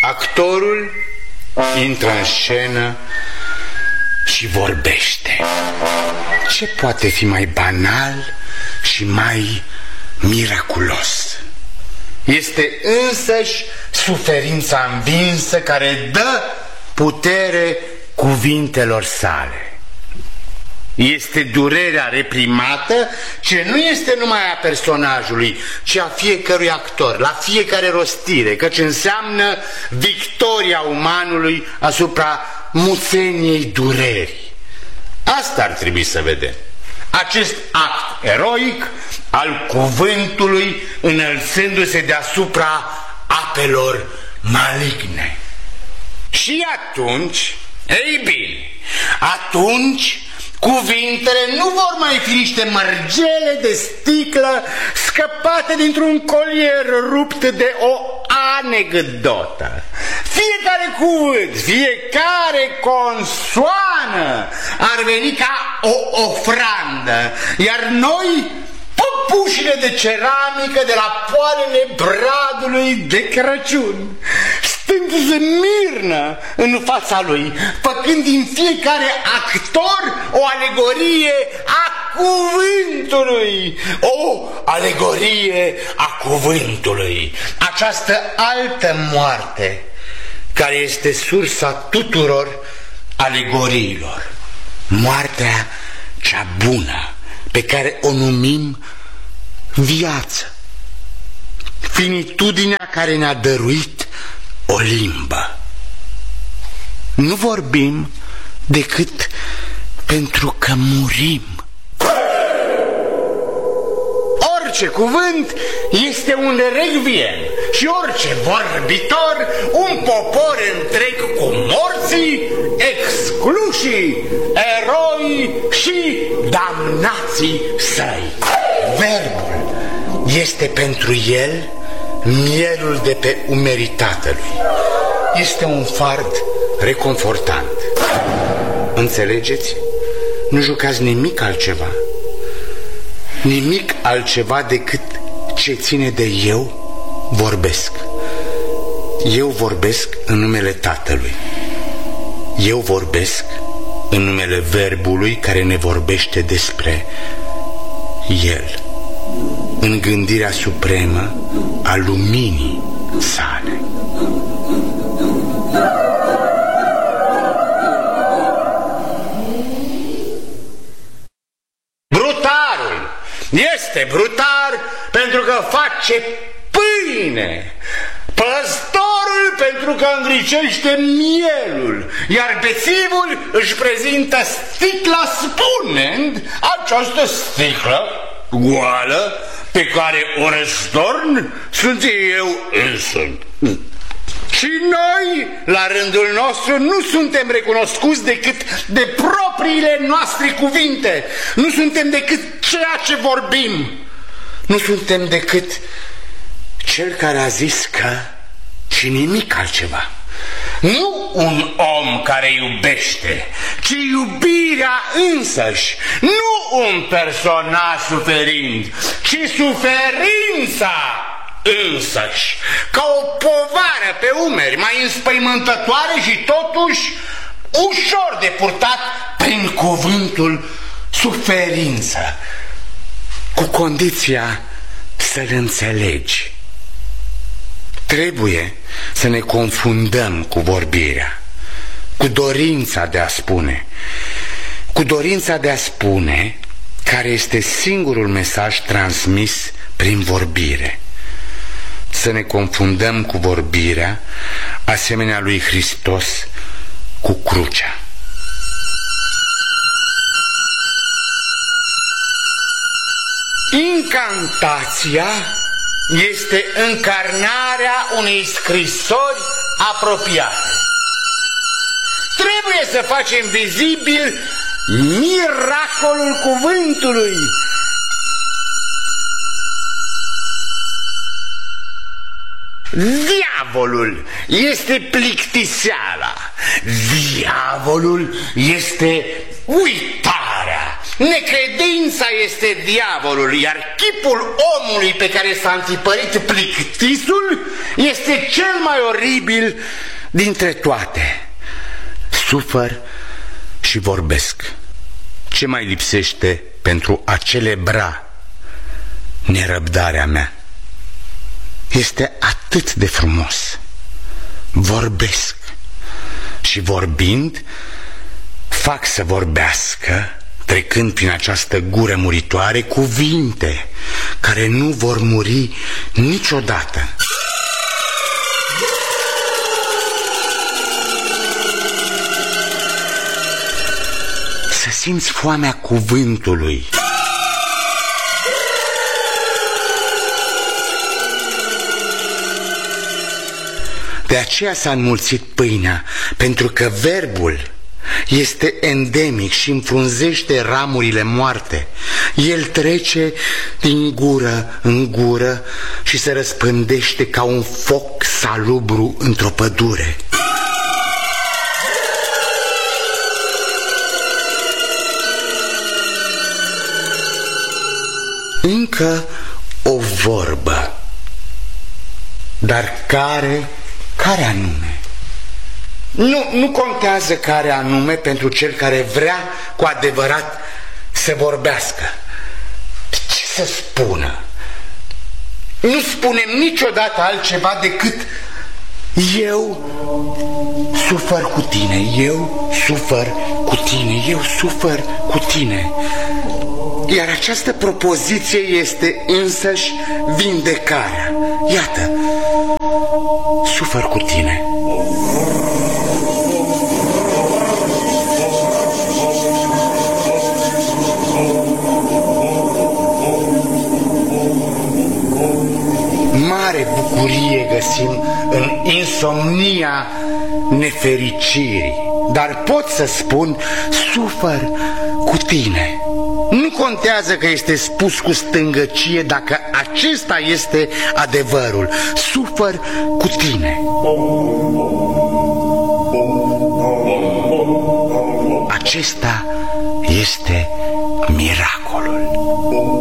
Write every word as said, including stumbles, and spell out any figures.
Actorul intră în scenă și vorbește. Ce poate fi mai banal și mai miraculos? Este însăși suferința învinsă care dă putere cuvintelor sale. Este durerea reprimată, ce nu este numai a personajului, ci a fiecărui actor, la fiecare rostire, căci înseamnă victoria umanului asupra muțeniei durerii. Asta ar trebui să vedem. Acest act eroic al cuvântului înălțându-se deasupra apelor maligne. Și atunci, ei bine, atunci cuvintele nu vor mai fi niște mărgele de sticlă scăpate dintr-un colier rupt de o anecdotă. Fiecare cuvânt, fiecare consoană ar veni ca o ofrandă, iar noi, păpușile de ceramică de la poalele bradului de Crăciun, stându-se mirnă în fața lui, făcând din fiecare actor o alegorie a cuvântului, o alegorie a cuvântului, această altă moarte care este sursa tuturor alegoriilor, moartea cea bună pe care o numim viață, finitudinea care ne-a dăruit o limbă. Nu vorbim decât pentru că murim. Orice cuvânt este un requiem și orice vorbitor un popor întreg cu morții, exclușii, eroi și damnații săi. Verbul este pentru el mielul de pe umerii tatălui. Este un fard reconfortant. Înțelegeți? Nu jucați nimic altceva. Nimic altceva decât ce ține de eu vorbesc. Eu vorbesc în numele Tatălui. Eu vorbesc în numele Verbului care ne vorbește despre El, în gândirea supremă a luminii sale. Brutarul este brutar pentru că face pâine, păstorul pentru că îngricește mielul, iar bețivul își prezintă sticla spunând: această sticlă goală pe care o răstorn sunt eu însumi. Și noi, la rândul nostru, nu suntem recunoscuți decât de propriile noastre cuvinte. Nu suntem decât ceea ce vorbim. Nu suntem decât cel care a zis că și nimic altceva. Nu un om care iubește, ci iubirea însăși. Nu un personaj suferind, ci suferința însăși, ca o povară pe umeri, mai înspăimântătoare și totuși ușor de purtat prin cuvântul suferință, cu condiția să-l înțelegi. Trebuie să ne confundăm cu vorbirea, cu dorința de a spune, cu dorința de a spune, care este singurul mesaj transmis prin vorbire. Să ne confundăm cu vorbirea, asemenea lui Hristos cu crucea. Incantația este încarnarea unei scrisori apropiate. Trebuie să facem vizibil miracolul cuvântului. Diavolul este plictiseala, diavolul este uitarea, Necredința este diavolul, iar chipul omului pe care s-a întipărit plictisul este cel mai oribil dintre toate. Sufăr și vorbesc. Ce mai lipsește pentru a celebra nerăbdarea mea? Este atât de frumos. Vorbesc și vorbind fac să vorbească, trecând prin această gură muritoare, cuvinte care nu vor muri niciodată. Să simți foamea cuvântului. De aceea s-a înmulțit pâinea, pentru că verbul este endemic și înfrunzește ramurile moarte. El trece din gură în gură și se răspândește ca un foc salubru într-o pădure. Încă o vorbă, dar care, care anume? Nu, nu contează care anume pentru cel care vrea cu adevărat să vorbească. Ce să spună? Nu spunem niciodată altceva decât eu sufăr cu tine, eu sufăr cu tine, eu sufăr cu tine. Iar această propoziție este însăși vindecarea. Iată, sufăr cu tine. Mare bucurie găsim în insomnia nefericirii, dar pot să spun, sufăr cu tine. Nu contează că este spus cu stângăcie, dacă acesta este adevărul. Sufăr cu tine. Acesta este miracolul.